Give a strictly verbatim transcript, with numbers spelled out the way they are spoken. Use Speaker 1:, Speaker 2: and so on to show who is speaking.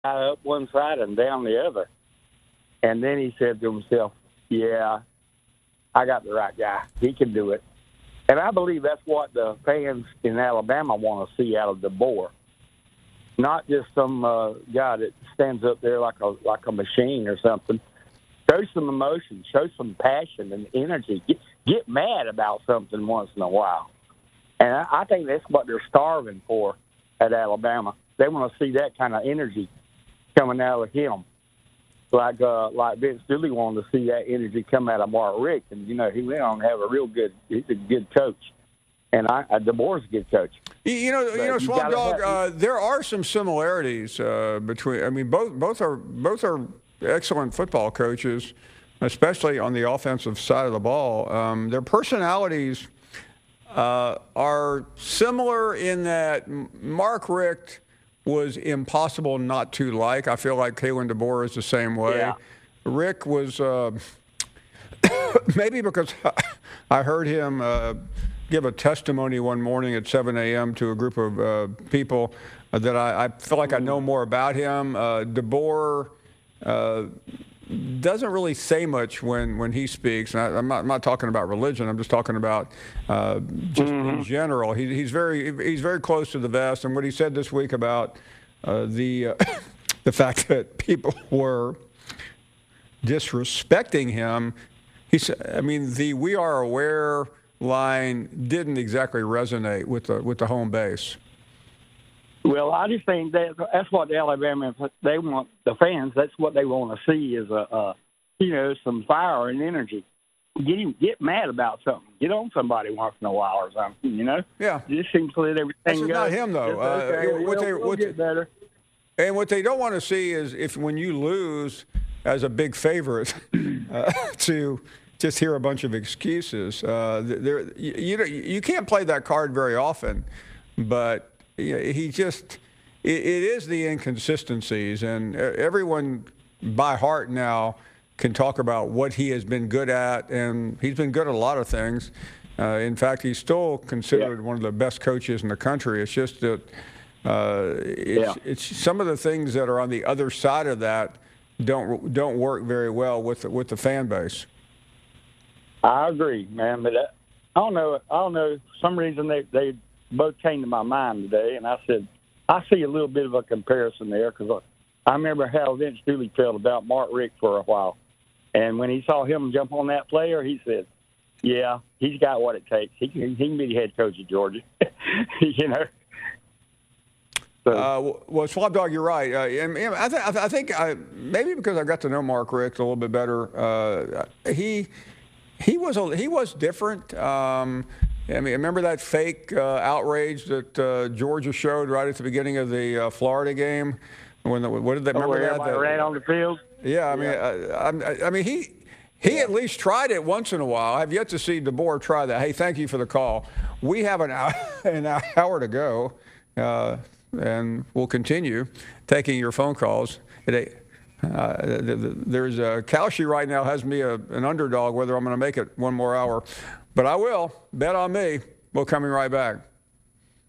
Speaker 1: up one side and down the other. And then he said to himself, yeah, I got the right guy. He can do it. And I believe that's what the fans in Alabama want to see out of DeBoer. Not just some uh, guy that stands up there like a like a machine or something. Show some emotion, show some passion and energy. Get, get mad about something once in a while. And I, I think that's what they're starving for at Alabama. They want to see that kind of energy coming out of him. Like uh, like Vince Dooley wanted to see that energy come out of Mark Richt. And, you know, he went on to have a real good – he's a good coach. And I, I DeBoer's a good coach.
Speaker 2: You know,
Speaker 1: but
Speaker 2: you know, Swamp Dog.
Speaker 1: Have,
Speaker 2: uh, there are some similarities uh, between. I mean, both both are both are excellent football coaches, especially on the offensive side of the ball. Um, their personalities uh, are similar in that Mark Richt was impossible not to like. I feel like Kalen DeBoer is the same way.
Speaker 1: Yeah.
Speaker 2: Rick was uh, maybe because I heard him. Uh, give a testimony one morning at seven a.m. to a group of uh, people uh, that I, I feel like I know more about him. Uh, DeBoer uh, doesn't really say much when, when he speaks. And I, I'm, not, I'm not talking about religion. I'm just talking about uh, just mm-hmm. in general. He, he's very he's very close to the vest. And what he said this week about uh, the uh, the fact that people were disrespecting him. He said, I mean, the "we are aware" line didn't exactly resonate with the with the home base.
Speaker 1: Well, I just think that that's what the Alabama they want the fans. That's what they want to see is a, a you know some fire and energy. Get him get mad about something. Get on somebody once in a while or something. You know.
Speaker 2: Yeah.
Speaker 1: It just seems to let everything
Speaker 2: That's
Speaker 1: go.
Speaker 2: not him though.
Speaker 1: Okay,
Speaker 2: uh, what
Speaker 1: we'll,
Speaker 2: they,
Speaker 1: we'll
Speaker 2: what
Speaker 1: get better.
Speaker 2: And what they don't want to see is if when you lose as a big favorite uh, to. Just hear a bunch of excuses. Uh, there, you, you you can't play that card very often, but you know, he just it, it is the inconsistencies, and everyone by heart now can talk about what he has been good at, and he's been good at a lot of things. Uh, in fact, he's still considered yeah. one of the best coaches in the country. It's just that uh, it's, yeah. it's some of the things that are on the other side of that don't don't work very well with the, with the fan base.
Speaker 1: I agree, man, but I don't know. I don't know. For some reason, they they both came to my mind today, and I said I see a little bit of a comparison there because I remember how Vince Dooley felt about Mark Richt for a while, and when he saw him jump on that player, he said, "Yeah, he's got what it takes. He can he can be the head coach of Georgia." You know.
Speaker 2: So. Uh, well, Swamp Dog, you're right. Uh, and, and I, th- I think I, maybe because I got to know Mark Richt a little bit better, uh, he. He was a, he was different. Um, I mean, remember that fake uh, outrage that uh, Georgia showed right at the beginning of the uh, Florida game? When the, what did they remember
Speaker 1: oh,
Speaker 2: that?
Speaker 1: Everybody ran on the field.
Speaker 2: Yeah, I mean, yeah. I, I, I mean, he he yeah. at least tried it once in a while. I've yet to see DeBoer try that. Hey, thank you for the call. We have an hour, an hour to go, uh, and we'll continue taking your phone calls at eight. Uh, there's a Kalshi right now has me a, an underdog whether I'm going to make it one more hour, but I will. Bet on me. We're coming right back.